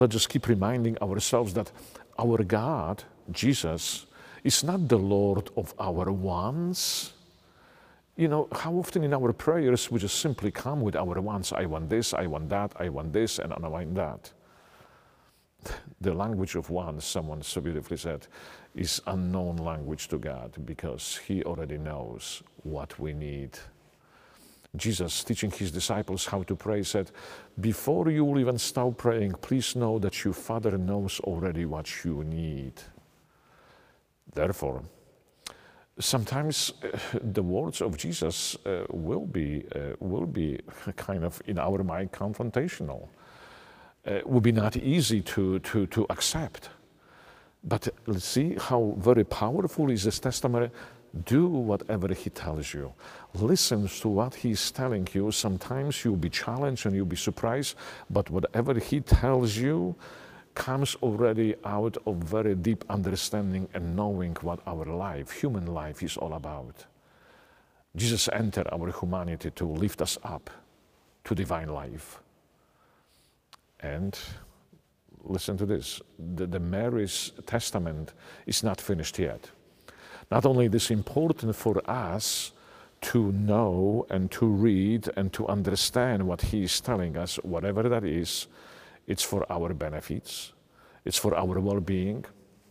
Let's just keep reminding ourselves that our God, Jesus, is not the Lord of our wants. You know, how often in our prayers we just simply come with our wants. I want this, I want that, I want this, and I want that. The language of wants, someone so beautifully said, is unknown language to God because He already knows what we need. Jesus, teaching His disciples how to pray, said, before you will even start praying, please know that your Father knows already what you need. Therefore, sometimes the words of Jesus will be kind of, in our mind, confrontational. Will be not easy to accept. But let's see how very powerful is this testimony. Do whatever He tells you. Listen to what He's telling you. Sometimes you'll be challenged and you'll be surprised, but whatever He tells you comes already out of very deep understanding and knowing what our life, human life, is all about. Jesus entered our humanity to lift us up to divine life. And listen to this, the Mary's testament is not finished yet. Not only is it important for us to know and to read and to understand what He is telling us, whatever that is, it's for our benefits, it's for our well-being.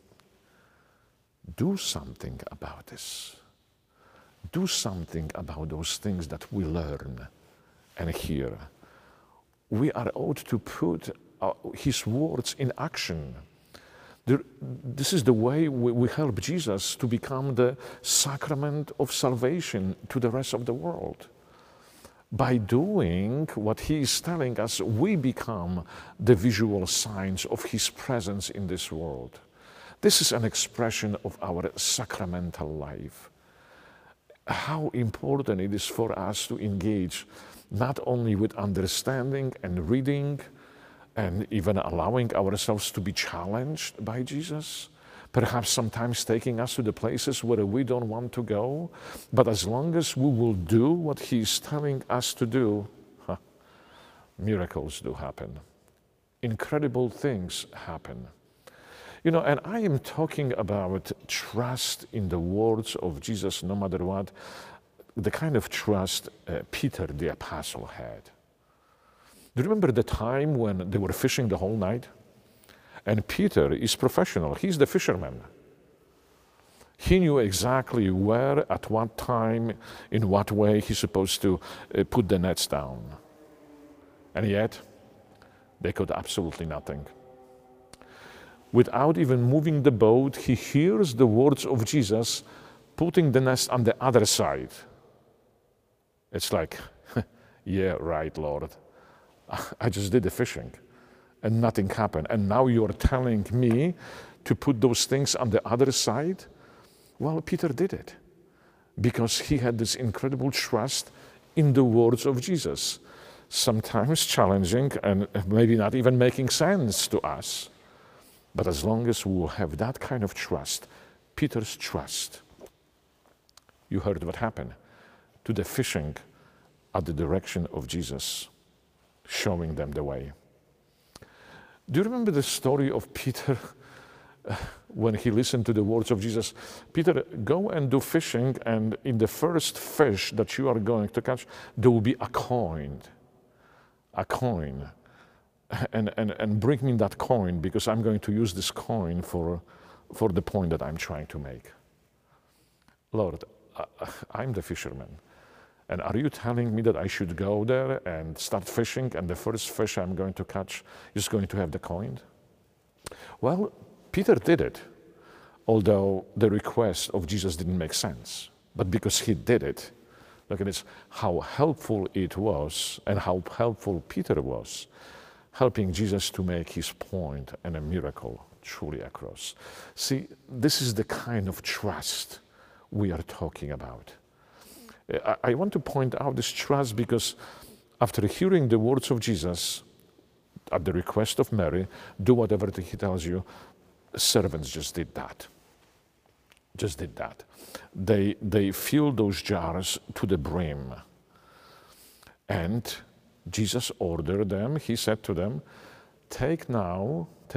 Do something about this. Do something about those things that we learn and hear. We are ought to put His words in action. This is the way we help Jesus to become the sacrament of salvation to the rest of the world. By doing what He is telling us, we become the visual signs of His presence in this world. This is an expression of our sacramental life. How important it is for us to engage not only with understanding and reading and even allowing ourselves to be challenged by Jesus, perhaps sometimes taking us to the places where we don't want to go, but as long as we will do what He's telling us to do, miracles do happen. Incredible things happen. You know, and I am talking about trust in the words of Jesus no matter what, the kind of trust Peter the apostle had. Do you remember the time when they were fishing the whole night? And Peter is professional. He's the fisherman. He knew exactly where, at what time, in what way he's supposed to put the nets down. And yet, they could absolutely nothing. Without even moving the boat, he hears the words of Jesus, putting the nets on the other side. It's like, yeah, right, Lord. I just did the fishing and nothing happened. And now you're telling me to put those things on the other side? Well, Peter did it because he had this incredible trust in the words of Jesus. Sometimes challenging and maybe not even making sense to us. But as long as we will have that kind of trust, Peter's trust, you heard what happened to the fishing at the direction of Jesus, showing them the way. Do you remember the story of Peter when he listened to the words of Jesus? Peter, go and do fishing, and in the first fish that you are going to catch, there will be a coin. And bring me that coin because I'm going to use this coin for the point that I'm trying to make. Lord, I'm the fisherman. And are you telling me that I should go there and start fishing and the first fish I'm going to catch is going to have the coin? Well, Peter did it, although the request of Jesus didn't make sense. But because he did it, look at this, how helpful it was and how helpful Peter was, helping Jesus to make his point and a miracle truly across. See, this is the kind of trust we are talking about. I want to point out this trust because after hearing the words of Jesus, at the request of Mary, do whatever he tells you, servants just did that. They filled those jars to the brim. And Jesus ordered them, he said to them, take now